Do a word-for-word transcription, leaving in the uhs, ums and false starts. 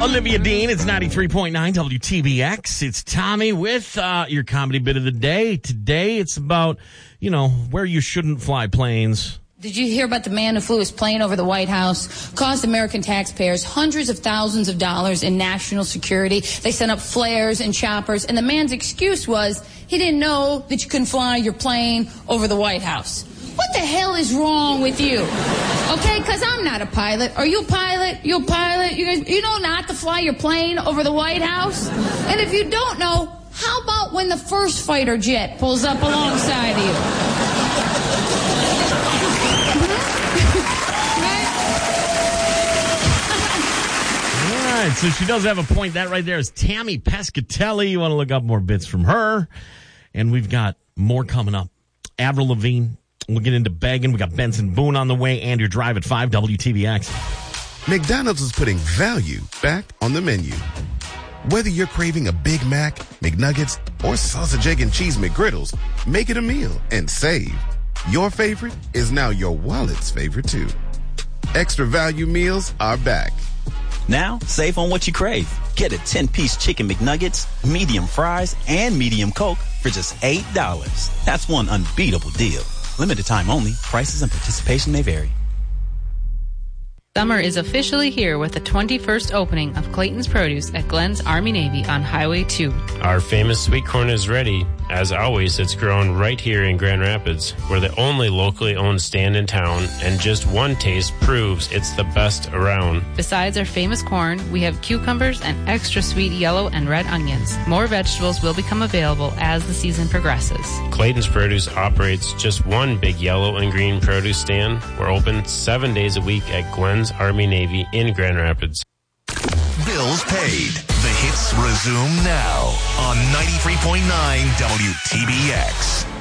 Olivia Dean, it's ninety-three point nine W T B X. It's Tommy with uh, your comedy bit of the day. Today, it's about, you know, where you shouldn't fly planes. Did you hear about the man who flew his plane over the White House, caused American taxpayers hundreds of thousands of dollars in national security? They sent up flares and choppers, and the man's excuse was he didn't know that you couldn't fly your plane over the White House. What the hell is wrong with you? Okay, because I'm not a pilot. Are you a pilot? You a pilot? You guys, you know not to fly your plane over the White House? And if you don't know, how about when the first fighter jet pulls up alongside of you? All right, so she does have a point. That right there is Tammy Pescatelli. You want to look up more bits from her. And we've got more coming up. Avril Lavigne. We'll get into begging. We got Benson Boone on the way, and your drive at five W T B X. McDonald's is putting value back on the menu. Whether you're craving a Big Mac, McNuggets, or sausage, egg, and cheese McGriddles, make it a meal and save. Your favorite is now your wallet's favorite, too. Extra value meals are back. Now, save on what you crave. Get a ten-piece chicken McNuggets, medium fries, and medium Coke for just eight dollars. That's one unbeatable deal. Limited time only. Prices and participation may vary. Summer is officially here with the twenty-first opening of Clayton's Produce at Glenn's Army-Navy on Highway two. Our famous sweet corn is ready. As always, it's grown right here in Grand Rapids. We're the only locally owned stand in town, and just one taste proves it's the best around. Besides our famous corn, we have cucumbers and extra sweet yellow and red onions. More vegetables will become available as the season progresses. Clayton's Produce operates just one big yellow and green produce stand. We're open seven days a week at Glenn's Army-Navy in Grand Rapids. Bills paid. The hits resume now on ninety-three point nine W T B X.